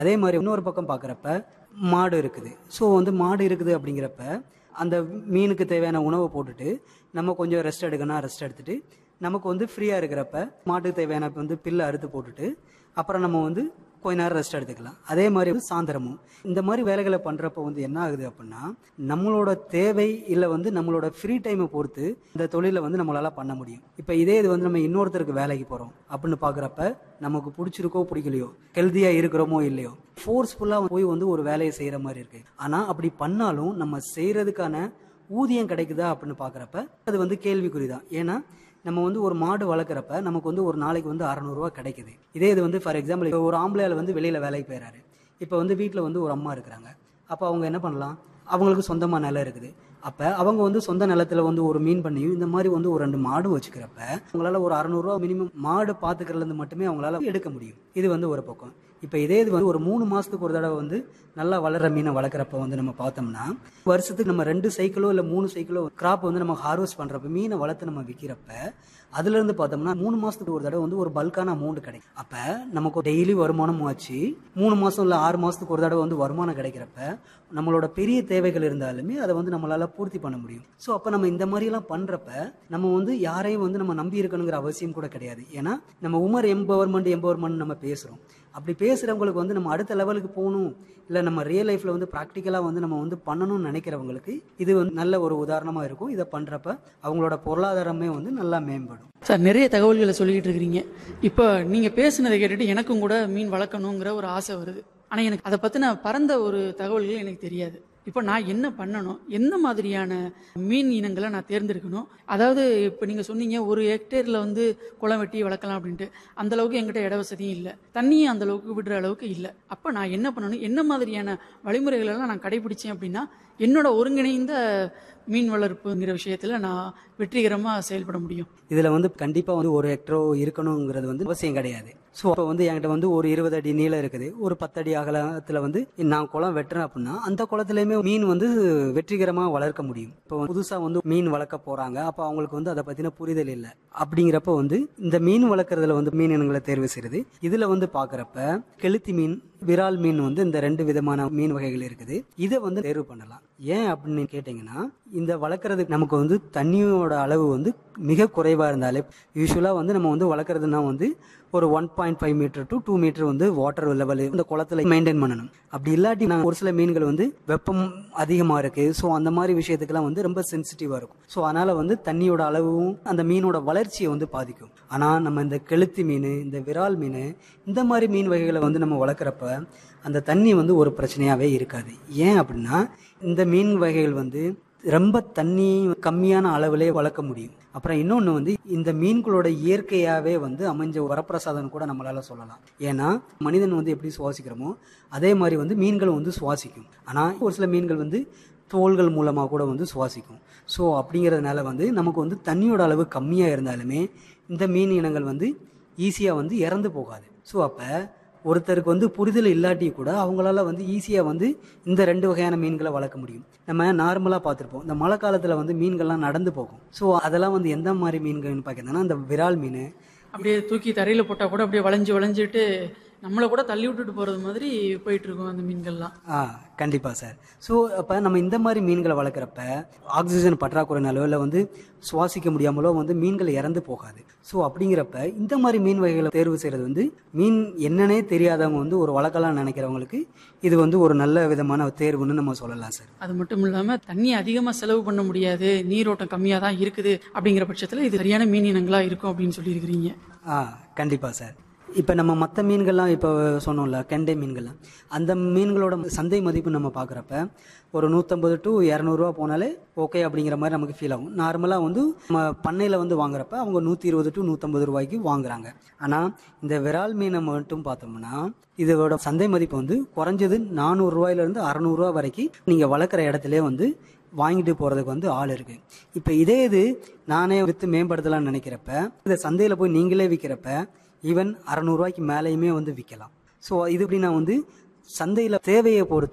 அதே மாதிரி இன்னொரு பக்கம் பார்க்குறப்ப மாடு இருக்குது. ஸோ வந்து மாடு இருக்குது அப்படிங்கிறப்ப அந்த மீனுக்கு தேவையான உணவை போட்டுட்டு நம்ம கொஞ்சம் ரெஸ்ட் எடுக்கணும், ரெஸ்ட் எடுத்துட்டு நமக்கு வந்து ஃப்ரீயாக இருக்கிறப்ப மாட்டுக்கு தேவையான வந்து பில்லை அறுத்து போட்டுட்டு அப்புறம் நம்ம வந்து கொஞ்ச நேரம் ரெஸ்ட் எடுத்துக்கலாம். அதே மாதிரி வந்து சாயந்தரமும் இந்த மாதிரி வேலைகளை பண்ணுறப்ப வந்து என்ன ஆகுது அப்படின்னா நம்மளோட தேவை இல்லை வந்து நம்மளோட ஃப்ரீ டைமை பொறுத்து இந்த தொழிலை வந்து நம்மளால் பண்ண முடியும். இப்போ இதே இது வந்து நம்ம இன்னொருத்தருக்கு வேலைக்கு போகிறோம் அப்படின்னு பார்க்குறப்ப நமக்கு பிடிச்சிருக்கோ பிடிக்கலையோ, ஹெல்த்தியாக இருக்கிறோமோ இல்லையோ, ஃபோர்ஸ்ஃபுல்லாக போய் வந்து ஒரு வேலையை செய்கிற மாதிரி இருக்குது. ஆனால் அப்படி பண்ணாலும் நம்ம செய்கிறதுக்கான ஊதியம் கிடைக்குதா அப்படின்னு பார்க்குறப்ப அது வந்து கேள்விக்குறிதான். ஏன்னா நம்ம வந்து ஒரு மாடு வளர்க்குறப்ப நமக்கு வந்து ஒரு நாளைக்கு வந்து 600 ரூபா கிடைக்குது. இதே இது வந்து ஃபார் எக்ஸாம்பிள் இப்போ ஒரு ஆம்பளையால் வந்து வெளியில் வேலைக்கு போயிடறாரு. இப்போ வந்து வீட்டில் வந்து ஒரு அம்மா இருக்கிறாங்க. அப்போ அவங்க என்ன பண்ணலாம், அவங்களுக்கு சொந்தமாக நிலம் இருக்குது. அப்போ அவங்க வந்து சொந்த நிலத்தில் வந்து ஒரு மீன் பண்ணியும் இந்த மாதிரி வந்து ஒரு 2 மாடு வச்சுக்கிறப்ப அவங்களால ஒரு 600 ரூபா மினிமம் மாடு பார்த்துக்கிறதுலேருந்து மட்டுமே அவங்களால எடுக்க முடியும். இது வந்து ஒரு பக்கம். இப்போ இதே இது வந்து ஒரு 3 மாதத்துக்கு ஒரு தடவை வந்து நல்லா வளர்கிற மீனை வளர்க்குறப்ப வந்து நம்ம பார்த்தோம்னா வருஷத்துக்கு நம்ம 2 சைக்கிளோ இல்லை 3 சைக்கிளோ கிராப் வந்து நம்ம ஹார்வெஸ்ட் பண்ணுறப்ப மீனை வளர்த்து நம்ம விற்கிறப்ப அதுலேருந்து பார்த்தோம்னா 3 மாதத்துக்கு ஒரு தடவை வந்து ஒரு பல்கான அமௌண்ட் கிடைக்கும். அப்போ நமக்கு டெய்லி வருமானமும் ஆச்சு, 3 மாதம் இல்லை 6 மாதத்துக்கு ஒரு தடவை வந்து வருமானம் கிடைக்கிறப்ப நம்மளோட பெரிய தேவைகள் இருந்தாலுமே அதை வந்து நம்மளால பூர்த்தி பண்ண முடியும். ஸோ அப்போ நம்ம இந்த மாதிரிலாம் பண்ணுறப்ப நம்ம வந்து யாரையும் வந்து நம்ம நம்பி இருக்கணுங்கிற அவசியம் கூட கிடையாது. ஏன்னா நம்ம உமர் எம்பவர்மெண்ட் நம்ம பேசுகிறோம். அப்படி பேசுகிறவங்களுக்கு வந்து நம்ம அடுத்த லெவலுக்கு போகணும், இல்லை நம்ம ரியல் லைஃப்பில் வந்து ப்ராக்டிக்கலாக வந்து நம்ம வந்து பண்ணணும்னு நினைக்கிறவங்களுக்கு இது வந்து நல்ல ஒரு உதாரணமாக இருக்கும். இதை பண்ணுறப்ப அவங்களோட பொருளாதாரமே வந்து நல்லா மேம்படும். சார், நிறைய தகவல்களை சொல்லிக்கிட்டு இருக்கிறீங்க. இப்போ நீங்கள் பேசுனதை கேட்டுட்டு எனக்கும் கூட மீன் வளர்க்கணுங்கிற ஒரு ஆசை வருது. ஆனால் எனக்கு அதை பற்றின பரந்த ஒரு தகவல்கள் எனக்கு தெரியாது. இப்போ நான் என்ன பண்ணணும், எந்த மாதிரியான மீன் இனங்களை நான் தேர்ந்தெடுக்கணும்? அதாவது இப்போ நீங்கள் சொன்னீங்க ஒரு ஹெக்டேரில் வந்து குளம் வெட்டி வளர்க்கலாம் அப்படின்ட்டு. அந்தளவுக்கு என்கிட்ட இட வசதியும் இல்லை, தண்ணியும் அந்தளவுக்கு விடுற அளவுக்கு இல்லை. அப்போ நான் என்ன பண்ணணும், என்ன மாதிரியான வழிமுறைகளெல்லாம் நான் கடைபிடிச்சேன் அப்படின்னா என்னோட ஒருங்கிணைந்த மீன் வளர்ப்புங்கிற விஷயத்தில் நான் வெற்றிகரமாக செயல்பட முடியும்? இதில் வந்து கண்டிப்பாக வந்து ஒரு ஹெக்டரோ இருக்கணுங்கிறது வந்து அவசியம் கிடையாது. ஸோ அப்போ வந்து என்கிட்ட வந்து ஒரு 20 அடி நீளம் இருக்குது, ஒரு 10 அடி அகலத்தில் வந்து நான் குளம் வெட்டுறேன் அப்படின்னா அந்த குளத்துலையுமே மீன் வந்து வெற்றிகரமாக வளர்க்க முடியும். இப்போ புதுசாக வந்து மீன் வளர்க்க போகிறாங்க, அப்போ அவங்களுக்கு வந்து அதை பற்றின புரிதல் இல்லை. அப்படிங்கிறப்ப வந்து இந்த மீன் வளர்க்குறதுல வந்து மீன் இனங்களை தேர்வு செய்கிறது. இதில் வந்து பார்க்குறப்ப கெளுத்தி மீன், விரால் மீன் வந்து இந்த 2 விதமான மீன் வகைகள் இருக்குது. இதை வந்து தேர்வு பண்ணலாம். ஏன் அப்படின்னு கேட்டிங்கன்னா இந்த வளர்க்குறதுக்கு நமக்கு வந்து தண்ணியோட அளவு வந்து மிக குறைவாக இருந்தாலே யூஸ்வலாக வந்து நம்ம வந்து வளர்க்குறதுனா வந்து ஒரு 1.5 மீட்டர் டு 2 மீட்டர் வந்து வாட்டர் லெவல் இந்த குளத்துல மெயின்டைன் பண்ணணும். அப்படி இல்லாட்டி நான் ஒரு சில மீன்கள் வந்து வெப்பம் அதிகமாக இருக்கு, ஸோ அந்த மாதிரி விஷயத்துக்கெல்லாம் வந்து ரொம்ப சென்சிட்டிவாக இருக்கும். ஸோ அதனால வந்து தண்ணியோட அளவும் அந்த மீனோட வளர்ச்சியை வந்து பாதிக்கும். ஆனால் நம்ம இந்த கெளுத்தி மீன், இந்த விரால் மீன், இந்த மாதிரி மீன் வகைகளை வந்து நம்ம வளர்க்குறப்ப அந்த தண்ணி வந்து ஒரு பிரச்சனையாகவே இருக்காது. ஏன் அப்படின்னா இந்த மீன் வகைகள் வந்து ரொம்ப தண்ணி கம்மியான அளவிலே வளர்க்க முடியும். அப்புறம் இன்னொன்று வந்து இந்த மீன்களோட இயற்கையாகவே வந்து அமைஞ்ச வரப்பிரசாதம் கூட நம்மளால சொல்லலாம். ஏன்னா மனிதன் வந்து எப்படி சுவாசிக்கிறோமோ அதே மாதிரி வந்து மீன்கள் வந்து சுவாசிக்கும். ஆனால் ஒரு சில மீன்கள் வந்து தோள்கள் மூலமாக கூட வந்து சுவாசிக்கும். ஸோ அப்படிங்கிறதுனால வந்து நமக்கு வந்து தண்ணியோட அளவு கம்மியாக இருந்தாலுமே இந்த மீன் இனங்கள் வந்து ஈஸியாக வந்து இறந்து போகாது. ஸோ அப்போ ஒருத்தருக்கு வந்து புரிதல் இல்லாட்டி கூட அவங்களால வந்து ஈஸியாக வந்து இந்த 2 வகையான மீன்களை வளர்க்க முடியும். நம்ம நார்மலாக பார்த்துருப்போம், இந்த மழை காலத்தில் வந்து மீன்கள்லாம் நடந்து போகும். ஸோ அதெல்லாம் வந்து எந்த மாதிரி மீன்கள்னு பார்க்கறதுனா இந்த விரால் மீன் அப்படியே தூக்கி தரையில் போட்டால் கூட அப்படியே வளைஞ்சிட்டு நம்மளை கூட தள்ளி விட்டுட்டு போகிறது மாதிரி போயிட்டு இருக்கும் அந்த மீன்கள்லாம். கண்டிப்பாக சார். ஸோ அப்போ நம்ம இந்த மாதிரி மீன்களை வளர்க்குறப்ப ஆக்சிஜன் பற்றாக்குறைனாலோ இல்லை வந்து சுவாசிக்க முடியாமலோ வந்து மீன்கள் இறந்து போகாது. ஸோ அப்படிங்கிறப்ப இந்த மாதிரி மீன் வகைகளை தேர்வு செய்கிறது வந்து மீன் என்னன்னே தெரியாதவங்க வந்து ஒரு வளர்க்கலாம் நினைக்கிறவங்களுக்கு இது வந்து ஒரு நல்ல விதமான தேர்வுன்னு நம்ம சொல்லலாம் சார். அது மட்டும் இல்லாமல் தண்ணி அதிகமாக செலவு பண்ண முடியாது, நீரோட்டம் கம்மியாக தான் இருக்குது அப்படிங்கிற பட்சத்தில் இது சரியான மீன் இனங்களாக இருக்கும் அப்படின்னு சொல்லியிருக்கிறீங்க. கண்டிப்பாக சார். இப்போ நம்ம மற்ற மீன்கள்லாம் இப்போ சொன்னோம்ல, கெண்டை மீன்கள்லாம், அந்த மீன்களோட சந்தை மதிப்பு நம்ம பார்க்குறப்ப ஒரு 150 to 200 ரூபா போனாலே ஓகே அப்படிங்கிற மாதிரி நமக்கு ஃபீல் ஆகும். நார்மலாக வந்து நம்ம பண்ணையில் வந்து வாங்குறப்ப அவங்க 120 to 150 ரூபாய்க்கு வாங்குறாங்க. ஆனால் இந்த விரால் மீனை மட்டும் பார்த்தோம்னா இதோட சந்தை மதிப்பு வந்து குறைஞ்சது 400 ரூபாயிலிருந்து 600 ரூபா வரைக்கும் நீங்கள் வளர்க்குற இடத்துல வந்து வாங்கிட்டு போகிறதுக்கு வந்து ஆள் இருக்குது. இப்போ இதே இது நானே விற்று மேம்படுத்தலாம்னு நினைக்கிறப்ப இந்த சந்தையில் போய் நீங்களே விற்கிறப்ப ஈவன் 600 ரூபாய்க்கு மேலேயுமே வந்து விற்கலாம். ஸோ இது எப்படின்னா வந்து சந்தையில் தேவையை பொறுத்து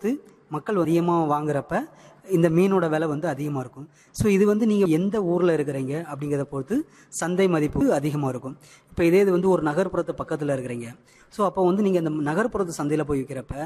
மக்கள் அதிகமாக வாங்குறப்ப இந்த மீனோட விலை வந்து அதிகமாக இருக்கும். ஸோ இது வந்து நீங்கள் எந்த ஊரில் இருக்கிறீங்க அப்படிங்கிறத பொறுத்து சந்தை மதிப்பு அதிகமாக இருக்கும். இப்போ இதே இது வந்து ஒரு நகர்ப்புறத்து பக்கத்தில் இருக்கிறீங்க. ஸோ அப்போ வந்து நீங்கள் இந்த நகர்ப்புறத்து சந்தையில் போய் விற்கிறப்ப